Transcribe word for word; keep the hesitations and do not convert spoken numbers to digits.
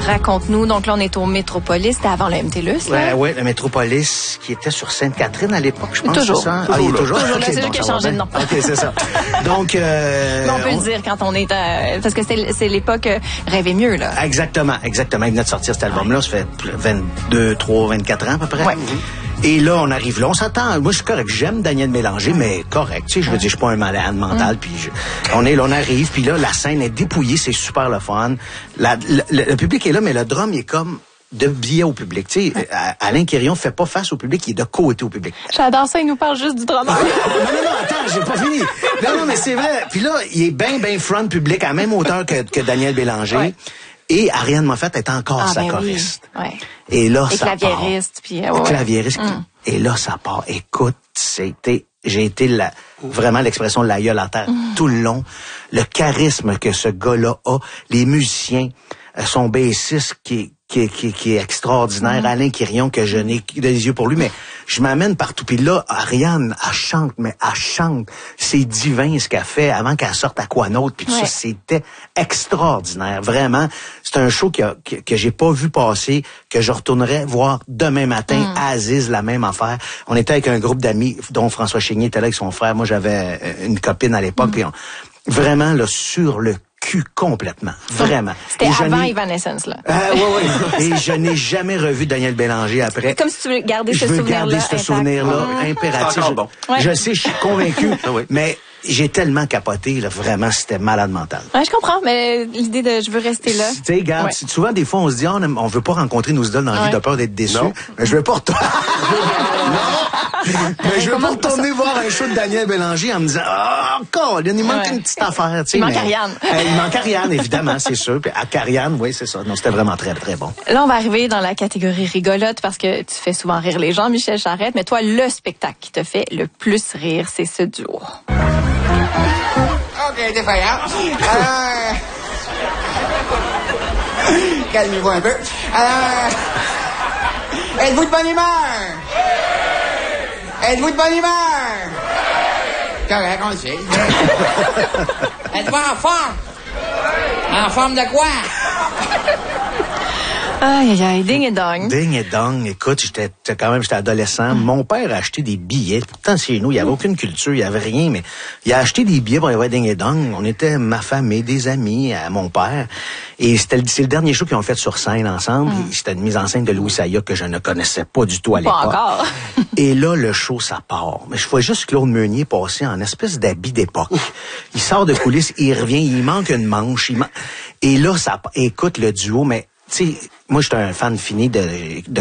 raconte-nous. Donc là, on est au Métropolis. C'était avant le M T L U S, là? Ouais, ouais, le Métropolis qui était sur Sainte-Catherine à l'époque, je pense. Toujours. C'est ça? Toujours, ah, il est toujours. toujours Okay, là, c'est bon, lui qui a ça va changé de bien. nom. OK, c'est ça. Donc, euh, Mais on peut on... le dire quand on est à... Parce que c'est, c'est l'époque euh, Rêver mieux, là. Exactement, exactement. Il venait de sortir cet album-là. Ouais. Ça fait vingt-deux, trois, vingt-quatre ans à peu près. Ouais. Et là, on arrive là, on s'attend. Moi, je suis correct. J'aime Daniel Bélanger, mais correct. Tu sais, je veux dire, je suis pas un malade mental. Mm. Puis je... on est là, on arrive. Puis là, la scène est dépouillée, c'est super le fun. La, le, le, le public est là, mais le drum il est comme de biais au public. Tu sais, Alain Quirion fait pas face au public, il est de côté au public. J'adore ça, il nous parle juste du drummer. non, non, non, attends, j'ai pas fini. Non, non, mais c'est vrai. Puis là, il est bien, bien front public, à la même hauteur que, que Daniel Bélanger. Ouais. Et Ariane Moffett est encore ah, sa ben choriste. Oui. Ouais. Et là, et ça claviériste, part. Puis, euh, ouais. Claviériste. Mm. Et là, ça part. Écoute, c'était, j'ai été la, vraiment l'expression de la gueule à terre mm. tout le long. Le charisme que ce gars-là a, les musiciens, son bassiste qui, qui, qui, qui est extraordinaire, mm. Alain Quirion, que je n'ai des yeux pour lui, mais je m'amène partout. Puis là, Ariane, elle chante, mais elle chante. C'est divin ce qu'elle fait avant qu'elle sorte à quoi d'autre. Puis tout ouais. ça, c'était extraordinaire. Vraiment, c'est un show que, que, que j'ai pas vu passer, que je retournerai voir demain matin. Mm. À Aziz, la même affaire. On était avec un groupe d'amis, dont François Chénier était là avec son frère. Moi, j'avais une copine à l'époque. Mm. Puis on, vraiment, là, sur le cul complètement. Vraiment. C'était avant Evanescence, là. Euh, oui, oui. Et je n'ai jamais revu Daniel Bélanger après. Comme si tu veux garder ce souvenir-là. Je veux souvenir-là garder ce souvenir-là mmh. impératif. Ah, bon. Je, ouais. je sais, je suis convaincu, ah, oui. mais j'ai tellement capoté, là, vraiment, c'était malade mental. Ouais, je comprends, mais l'idée de je veux rester là. Tu sais, regarde, ouais. souvent, des fois, on se dit, oh, on, on veut pas rencontrer nos idoles dans la ouais. vie de peur d'être déçus. Non. Mais je veux pas retourner. Mais je veux pas retourner voir un show de Daniel Bélanger en me disant, ah, oh, encore, il manque ouais. une petite affaire, tu sais. Il manque mais, Ariane. euh, il manque Ariane, évidemment, c'est sûr. Puis à Ariane, oui, c'est ça. Non, c'était vraiment très, très bon. Là, on va arriver dans la catégorie rigolote parce que tu fais souvent rire les gens, Michel Charette, mais toi, le spectacle qui te fait le plus rire, c'est ce duo. OK, défaillant. Alors... Calmez-vous un peu. Alors... Êtes-vous de bonne humeur? Êtes-vous de bonne humeur? Correct, on le sait. Êtes-vous en forme? En forme de quoi? Aïe, aïe, aïe, ding et dong. Ding et dong. Écoute, j'étais quand même, j'étais adolescent. Mm. Mon père a acheté des billets. Pourtant, chez nous, il n'y avait aucune culture, il n'y avait rien, mais il a acheté des billets pour aller voir Ding et dong. On était ma famille, des amis, à mon père. Et c'était c'est le dernier show qu'ils ont fait sur scène ensemble. Mm. C'était une mise en scène de Louis Saya que je ne connaissais pas du tout à l'époque. Pas encore. Et là, le show, ça part. Mais je vois juste Claude Meunier passer en espèce d'habit d'époque. Il sort de coulisses, il revient, il manque une manche. Il man... Et là, ça écoute le duo, mais tu sais, moi, j'étais un fan fini de, de